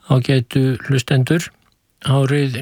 Ágætu hlustendur, árið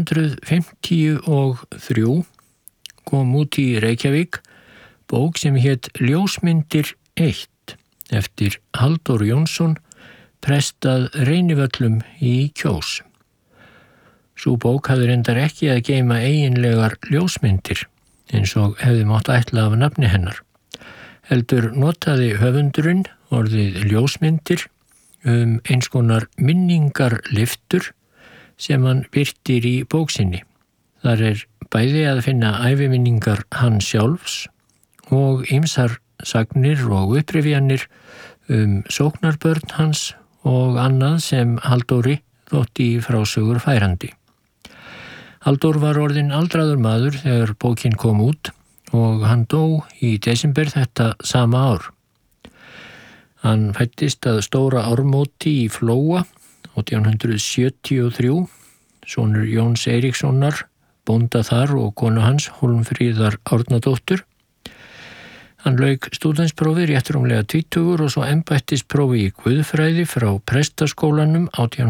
1953 kom út í Reykjavík bók sem hét Ljósmyndir 1 eftir Halldór Jónsson, prest að Reynivöllum í Kjós. Sú bók hafði reyndar ekki að geyma eiginlegar ljósmyndir eins og hefði mátt ætla af nafni hennar. Heldur notaði höfundurinn orðið ljósmyndir eins konar minningarlyftur sem hann birtir í bók sinni. Þar bæði að finna æviminningar hans sjálfs og ýmsar sagnir og upprifjanir sóknarbörn hans og annað sem Halldóri þótti í frásögur færandi. Halldór var orðinn aldraður maður þegar bókin kom út og hann dó í desember þetta sama ár. Hann fæddist að Stóra Ármóti í Flóa 1873, sonur Jóns Eiríkssonar, bónda þar og konu hans, Hólmfríðar Árnadóttur. Hann lauk stúdentsprófi rétt rúmlega 20 og svo embættisprófi í guðfræði frá prestaskólanum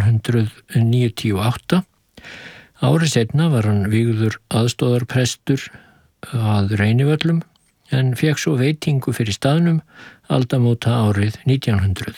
1898. Ári seinna var hann vígður aðstoðarprestur að Reynivöllum en fékk svo veitingu fyrir staðnum aldamóta árið 1900.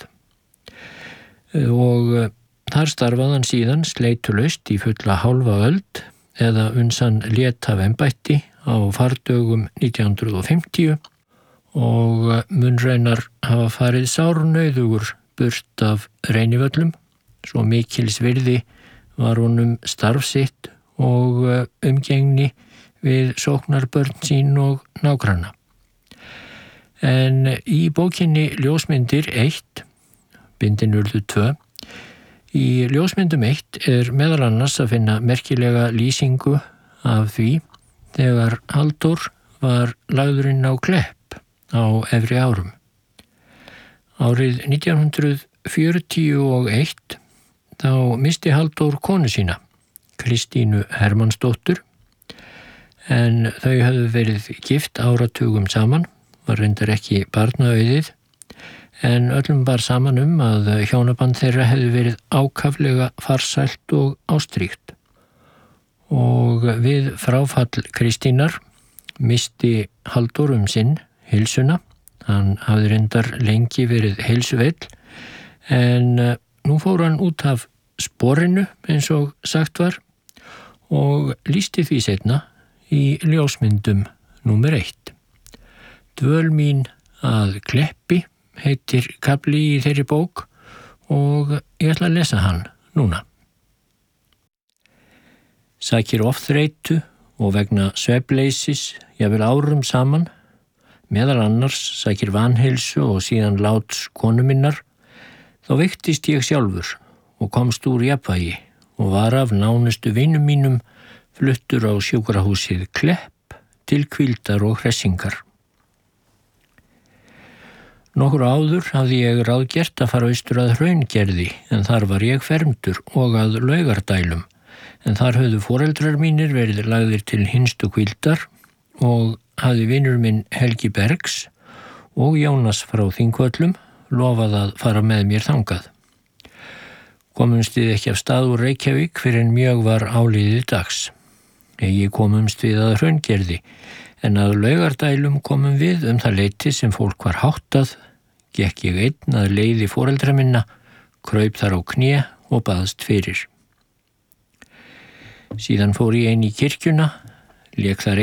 Og þar starfaði hann síðan sleitulaust í fulla hálfa öld eða uns hann lét af embætti á fardögum 1950 og mun raunar hafa farið sárnauðugur burt af Reynivöllum, svo mikils virði var honum starf sitt og umgengni við sóknarbörn sín og nágranna. En í bókinni Ljósmyndir 1, bindin urðu 2, í Ljósmyndum 1 meðal annars að finna merkilega lýsingu af því þegar Halldór var lagður inn á Klepp á efri árum. Árið 1941 þá missti Halldór konu sína, Kristínu Hermannsdóttur, en þau höfðu verið gift áratugum saman, var reyndar ekki barnaauðið, en öllum bar saman að hjónaband þeirra hefði verið ákaflega farsælt og ástríkt. Og við fráfall Kristínar missti Halldór sinn heilsuna. Hann hafði reyndar lengi verið heilsuveill, en nú fór hann út af sporinu eins og sagt var og lýsti því seinna í Ljósmyndum númer 1. Dvöl mín að Kleppi heitir kafli í þeirri bók og ég ætla að lesa hann núna. Sækir oft þreytu og vegna svefnleysis, jafnvel árum saman, meðal annars sækir vanheilsu og síðan láts konu minnar, þá veiktist ég sjálfur og komst úr jafnvægi og var af nánustu vinum mínum fluttur á sjúkrahúsið Klepp til hvíldar og hressingar. Nokkur áður hafði ég ráðgert að fara austur að Hraungerði, en þar var ég fermdur og að Laugardælum, en þar höfðu foreldrar mínir verið lagðir til hinstu hvíldar og hafði vinur minn Helgi Bergs og Jónas frá Þingvöllum lofað að fara með mér þangað. Komumst við ekki af stað úr Reykjavík fyrir en mjög var áliðið dags. Ég komumst við að Hraungerði, en að Laugardælum komum við það leyti sem fólk var háttað, gekk ég einn að leiði foreldra minna, kraup þar á kné og baðst fyrir. Síðan fór ég inn í kirkjuna, lék þar